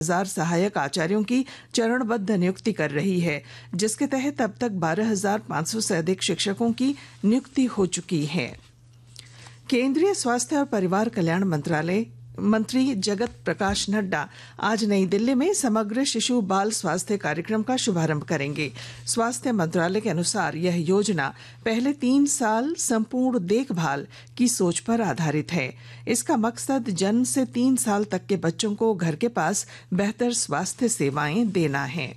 1000 सहायक आचार्यों की चरणबद्ध नियुक्ति कर रही है, जिसके तहत अब तक 12,500 से अधिक शिक्षकों की नियुक्ति हो चुकी है। केंद्रीय स्वास्थ्य और परिवार कल्याण मंत्री जगत प्रकाश नड्डा आज नई दिल्ली में समग्र शिशु बाल स्वास्थ्य कार्यक्रम का शुभारंभ करेंगे। स्वास्थ्य मंत्रालय के अनुसार यह योजना पहले 3 साल संपूर्ण देखभाल की सोच पर आधारित है। इसका मकसद जन्म से 3 साल तक के बच्चों को घर के पास बेहतर स्वास्थ्य सेवाएं देना है।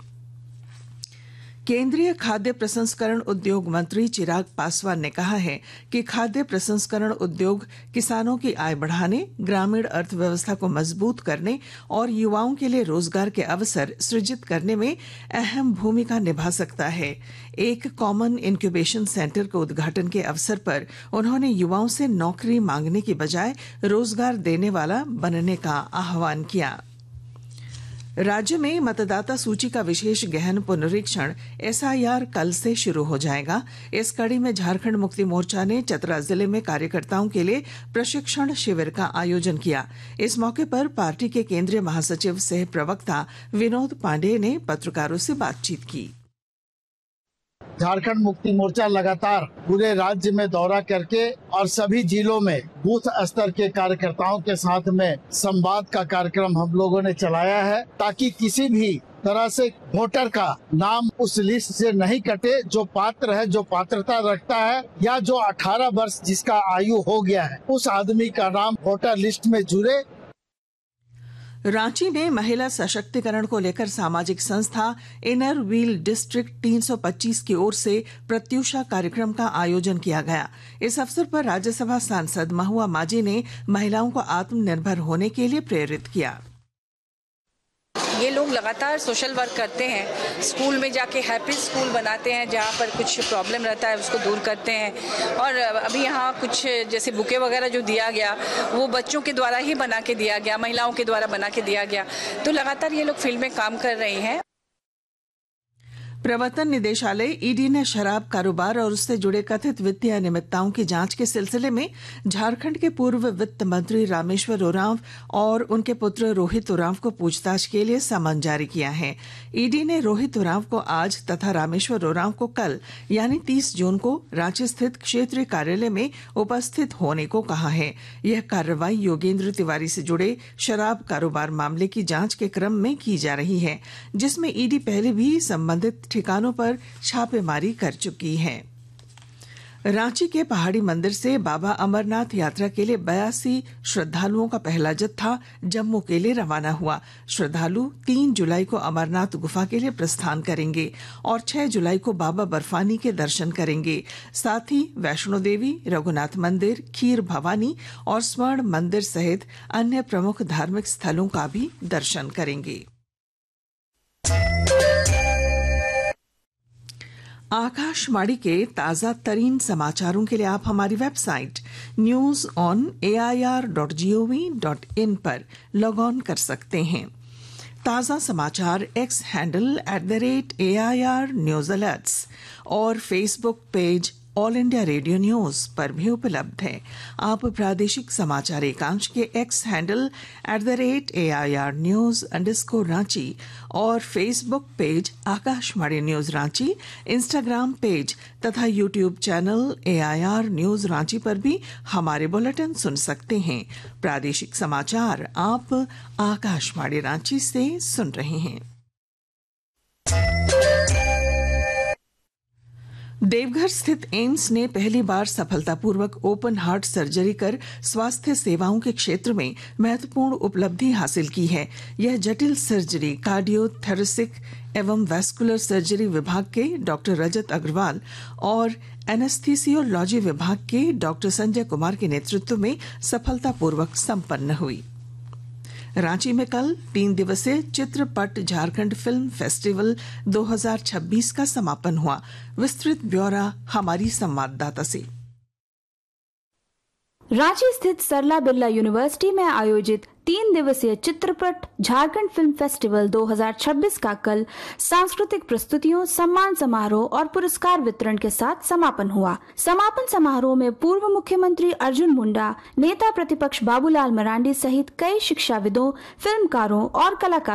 केंद्रीय खाद्य प्रसंस्करण उद्योग मंत्री चिराग पासवान ने कहा है कि खाद्य प्रसंस्करण उद्योग किसानों की आय बढ़ाने, ग्रामीण अर्थव्यवस्था को मजबूत करने और युवाओं के लिए रोजगार के अवसर सृजित करने में अहम भूमिका निभा सकता है। एक कॉमन इंक्यूबेशन सेंटर के उद्घाटन के अवसर पर उन्होंने युवाओं से नौकरी मांगने की बजाय रोजगार देने वाला बनने का आह्वान किया। राज्य में मतदाता सूची का विशेष गहन पुनरीक्षण SIR कल से शुरू हो जाएगा। इस कड़ी में झारखंड मुक्ति मोर्चा ने चतरा जिले में कार्यकर्ताओं के लिए प्रशिक्षण शिविर का आयोजन किया। इस मौके पर पार्टी के केंद्रीय महासचिव सह प्रवक्ता विनोद पांडेय ने पत्रकारों से बातचीत की। झारखंड मुक्ति मोर्चा लगातार पूरे राज्य में दौरा करके और सभी जिलों में बूथ स्तर के कार्यकर्ताओं के साथ में संवाद का कार्यक्रम हम लोगों ने चलाया है, ताकि किसी भी तरह से वोटर का नाम उस लिस्ट से नहीं कटे, जो पात्र है, जो पात्रता रखता है या जो 18 वर्ष जिसका आयु हो गया है, उस आदमी का नाम वोटर लिस्ट में जुड़े। रांची में महिला सशक्तिकरण को लेकर सामाजिक संस्था इनर व्हील डिस्ट्रिक्ट 325 की ओर से प्रत्यूषा कार्यक्रम का आयोजन किया गया। इस अवसर पर राज्यसभा सांसद महुआ माझी ने महिलाओं को आत्मनिर्भर होने के लिए प्रेरित किया। ये लोग लगातार सोशल वर्क करते हैं, स्कूल में जाके हैप्पी स्कूल बनाते हैं, जहाँ पर कुछ प्रॉब्लम रहता है उसको दूर करते हैं। और अभी यहाँ कुछ जैसे बुके वगैरह जो दिया गया वो बच्चों के द्वारा ही बना के दिया गया, महिलाओं के द्वारा बना के दिया गया। तो लगातार ये लोग फील्ड में काम कर रही हैं। प्रवर्तन निदेशालय ईडी ने शराब कारोबार और उससे जुड़े कथित वित्तीय अनियमितताओं की जांच के सिलसिले में झारखंड के पूर्व वित्त मंत्री रामेश्वर उरांव और उनके पुत्र रोहित उरांव को पूछताछ के लिए समन जारी किया है। ईडी ने रोहित उरांव को आज तथा रामेश्वर उरांव को कल यानी 30 जून को रांची स्थित क्षेत्रीय कार्यालय में उपस्थित होने को कहा है। यह कार्रवाई योगेंद्र तिवारी से जुड़े शराब कारोबार मामले की जांच के क्रम में की जा रही है, जिसमें ईडी पहले भी संबंधित ठिकानों पर छापेमारी कर चुकी है। रांची के पहाड़ी मंदिर से बाबा अमरनाथ यात्रा के लिए 82 श्रद्धालुओं का पहला जत्था जम्मू के लिए रवाना हुआ। श्रद्धालु 3 जुलाई को अमरनाथ गुफा के लिए प्रस्थान करेंगे और 6 जुलाई को बाबा बर्फानी के दर्शन करेंगे। साथ ही वैष्णो देवी, रघुनाथ मंदिर, खीर भवानी और स्वर्ण मंदिर सहित अन्य प्रमुख धार्मिक स्थलों का भी दर्शन करेंगे। आकाशवाणी के ताजा तरीन समाचारों के लिए आप हमारी वेबसाइट news.on.air.gov.in पर लॉग ऑन कर सकते हैं। ताजा समाचार x handle @AIR news alerts और Facebook page all India radio news पर भी उपलब्ध है। आप प्रादेशिक समाचार एकांश के एक्स हैंडल @AIR news_रांची और Facebook page Akashvani news Ranchi, Instagram page तथा YouTube channel AIR news Ranchi पर भी हमारे बुलेटिन सुन सकते हैं। प्रादेशिक समाचार आप आकाशवाणी रांची से सुन रहे हैं। देवघर स्थित एम्स ने पहली बार सफलतापूर्वक ओपन हार्ट सर्जरी कर स्वास्थ्य सेवाओं के क्षेत्र में महत्वपूर्ण उपलब्धि हासिल की है। यह जटिल सर्जरी कार्डियोथोरेसिक एवं वैस्कुलर सर्जरी विभाग के डॉक्टर रजत अग्रवाल और एनेस्थीसियोलॉजी विभाग के डॉक्टर संजय कुमार के नेतृत्व में सफलतापूर्वक संपन्न हुई। रांची में कल 3 दिवसीय चित्रपट झारखंड फिल्म फेस्टिवल 2026 का समापन हुआ। विस्तृत ब्यौरा हमारी संवाददाता से। रांची स्थित सरला बिरला यूनिवर्सिटी में आयोजित 3 दिवसीय चित्रपट झारखंड फिल्म फेस्टिवल 2026 का कल सांस्कृतिक प्रस्तुतियों, सम्मान समारोह और पुरस्कार वितरण के साथ समापन हुआ। समापन समारोह में पूर्व मुख्यमंत्री अर्जुन मुंडा, नेता प्रतिपक्ष बाबूलाल मरांडी सहित कई शिक्षाविदों, फिल्मकारों और कलाकारों